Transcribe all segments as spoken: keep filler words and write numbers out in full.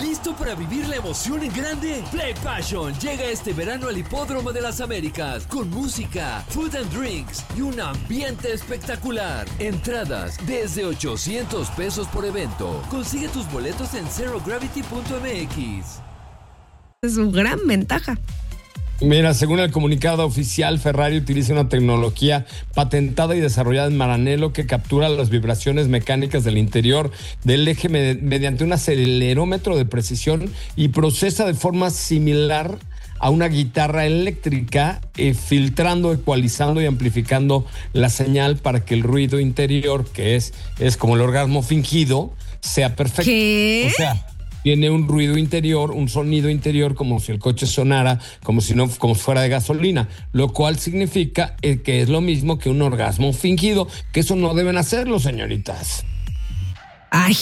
¿Listo para vivir la emoción en grande? Play Passion llega este verano al Hipódromo de las Américas con música, food and drinks y un ambiente espectacular. Entradas desde ochocientos pesos por evento. Consigue tus boletos en zero gravity punto m x. Es una gran ventaja. Mira, según el comunicado oficial, Ferrari utiliza una tecnología patentada y desarrollada en Maranello que captura las vibraciones mecánicas del interior del eje me- mediante un acelerómetro de precisión y procesa de forma similar a una guitarra eléctrica, eh, filtrando, ecualizando y amplificando la señal para que el ruido interior, que es, es como el orgasmo fingido, sea perfecto. ¿Qué? O sea, tiene un ruido interior, un sonido interior, como si el coche sonara, como si no, como si fuera de gasolina, lo cual significa eh, que es lo mismo que un orgasmo fingido, que eso no deben hacerlo, señoritas. Ay.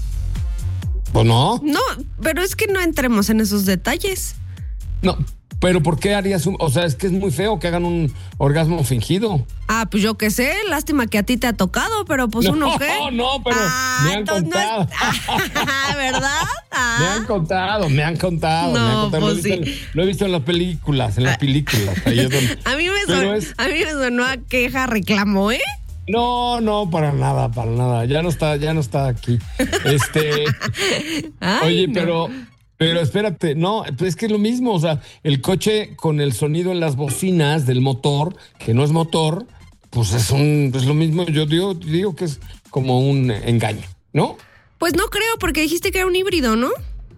¿O no? No, pero es que no entremos en esos detalles. No, pero ¿por qué harías un...? O sea, es que es muy feo que hagan un orgasmo fingido. Ah, pues yo qué sé, lástima que a ti te ha tocado, pero pues no, uno qué. No, no, pero ah, me han contado. No es... ¿Verdad? Ah. Me han contado, me han contado. No, me han contado. pues lo, he visto, sí. lo he visto en las películas, en las películas. Ahí es donde... a, mí me Pero son, es... a mí me sonó a queja, reclamo, ¿eh? No, no, para nada, para nada. Ya no está, ya no está aquí. Este, Ay, oye, no. pero, pero espérate, no, pues es que es lo mismo. O sea, el coche con el sonido en las bocinas del motor, que no es motor, pues es un, pues lo mismo. Yo digo, digo que es como un engaño, ¿no? Pues no creo, porque dijiste que era un híbrido, ¿no?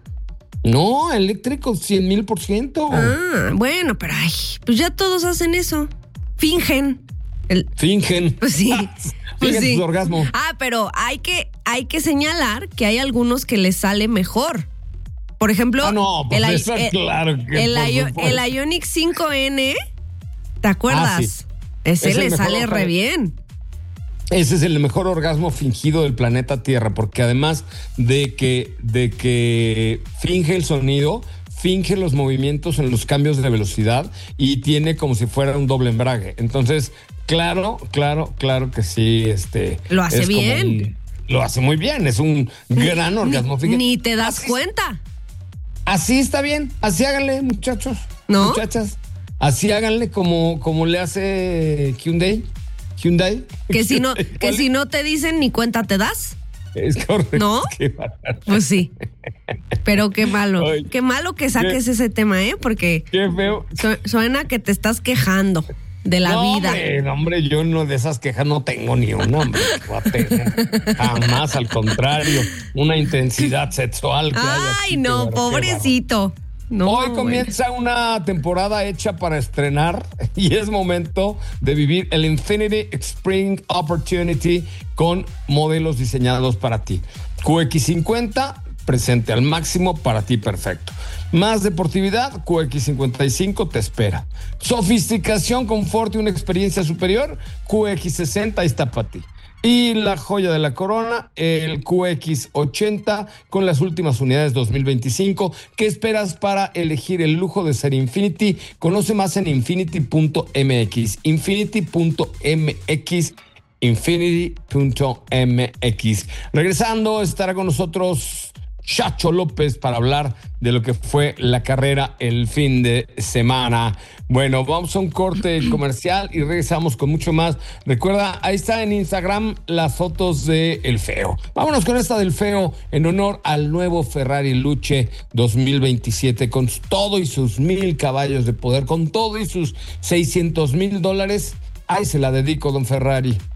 No, eléctrico, cien mil por ciento. Ah, bueno, pero ay, pues ya todos hacen eso. Fingen. El, Fingen. pues sí. Pues Fingen sí. su orgasmo. Ah, pero hay que, hay que señalar que hay algunos que les sale mejor. Por ejemplo, Ah, no, pues el, eso el, claro que el, por Io- supuesto. el Ioniq cinco N, ¿te acuerdas? Ah, sí. Ese Es el le mejor sale orgasmo. re bien. Ese es el mejor orgasmo fingido del planeta Tierra, porque además de que, de que finge el sonido, finge los movimientos en los cambios de velocidad y tiene como si fuera un doble embrague. Entonces, claro, claro, claro que sí. Este, Lo hace es como bien. un- lo hace muy bien, es un gran orgasmo. Ni, Fíjate. ni te das Así- cuenta. Así está bien, así háganle, muchachos, ¿No? muchachas. Así háganle como, como le hace Hyundai. Hyundai. Que si no, que si no te dicen ni cuenta te das. Es correcto. ¿No? Qué bárbaro. Pues sí. Pero qué malo. Ay, qué malo que saques qué- ese tema, ¿eh? Porque Qué feo. su- suena que te estás quejando de la no, vida. Hombre, no, hombre, yo no de esas quejas no tengo ni una, hombre. que voy a tener. Jamás, al contrario, una intensidad sexual que hay Ay, aquí, no, qué bárbaro. pobrecito. No, Hoy güey. comienza una temporada hecha para estrenar y es momento de vivir el Infinity Spring Opportunity con modelos diseñados para ti. Q X cincuenta, presente al máximo para ti, perfecto. Más deportividad, Q X cincuenta y cinco te espera. Sofisticación, confort y una experiencia superior, Q X sesenta está para ti. Y la joya de la corona, el Q X ochenta con las últimas unidades dos mil veinticinco. ¿Qué esperas para elegir el lujo de ser Infinity? Conoce más en infinity punto m x. infinity punto m x. infinity punto m x. Regresando, estará con nosotros Chacho López para hablar de lo que fue la carrera el fin de semana. Bueno, vamos a un corte comercial y regresamos con mucho más. Recuerda, ahí está en Instagram las fotos de El Feo. Vámonos con esta del Feo en honor al nuevo Ferrari Luce dos mil veintisiete con todo y sus mil caballos de poder, con todo y sus seiscientos mil dólares. Ahí se la dedico, don Ferrari.